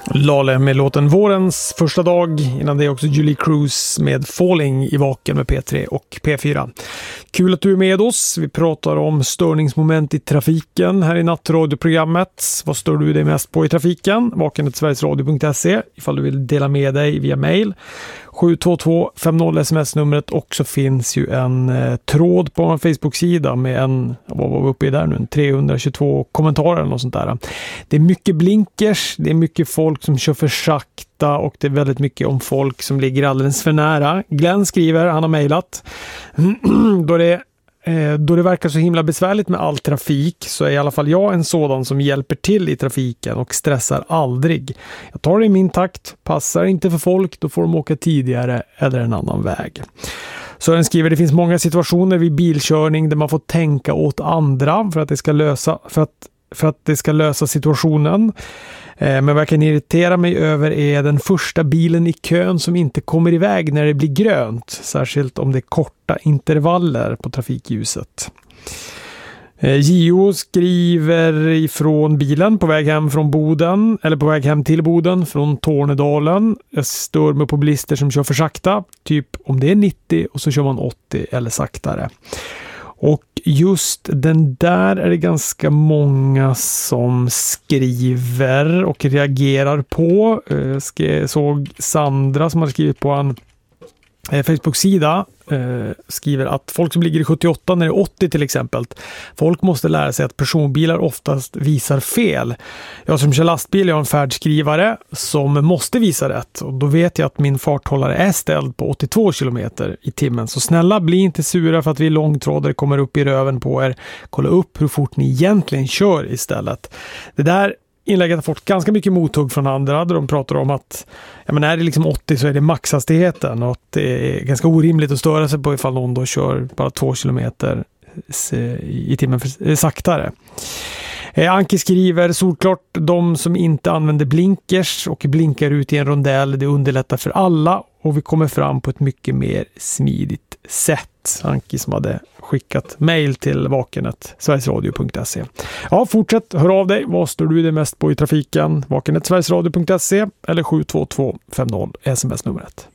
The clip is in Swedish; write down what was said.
Lale med låten Vårens första dag. Innan det är också Julie Cruz med Falling i Vaken med P3 och P4. Kul att du är med oss. Vi pratar om störningsmoment i trafiken här i nattradioprogrammet. Vad stör du dig mest på i trafiken? vaken@sverigesradio.se ifall du vill dela med dig via mail. 72250 sms-numret, och så finns ju en tråd på en Facebook-sida med vad var vi uppe i där nu? 322 kommentarer eller något sånt där. Det är mycket blinkers, det är mycket folk som kör för sakta och det är väldigt mycket om folk som ligger alldeles för nära. Glenn skriver, han har mejlat, då det verkar så himla besvärligt med all trafik så är i alla fall jag en sådan som hjälper till i trafiken och stressar aldrig. Jag tar det i min takt, passar inte för folk, då får de åka tidigare eller en annan väg. Sören skriver, det finns många situationer vid bilkörning där man får tänka åt andra för att det ska lösa situationen. Men vad jag kan irritera mig över är den första bilen i kön som inte kommer iväg när det blir grönt. Särskilt om det är korta intervaller på trafikljuset. Gio skriver ifrån bilen på väg hem från Boden, eller på väg hem till Boden från Tornedalen. Jag stör mig på bilister som kör för sakta. Typ om det är 90 och så kör man 80 eller saktare. Och just den där är det ganska många som skriver och reagerar på. Jag såg Sandra som har skrivit på en Facebook-sida skriver att folk som ligger i 78 när det är 80 till exempel. Folk måste lära sig att personbilar oftast visar fel. Jag som kör lastbil, jag har en färdskrivare som måste visa rätt. Och då vet jag att min farthållare är ställd på 82 km i timmen. Så snälla, bli inte sura för att vi långtrådare kommer upp i röven på er. Kolla upp hur fort ni egentligen kör istället. Det där inlägget har fått ganska mycket mothugg från andra där de pratar om att är det liksom 80 så är det maxhastigheten och att det är ganska orimligt att störa sig på ifall någon då kör bara 2 kilometer i timmen saktare. Anki skriver, solklart de som inte använder blinkers och blinkar ut i en rondell, det underlättar för alla och vi kommer fram på ett mycket mer smidigt sätt. Anki som hade skickat mejl till vaken@sverigesradio.se. Ja, fortsätt, hör av dig. Vad står du det mest på i trafiken? vaken@sverigesradio.se eller 72250 sms-numret.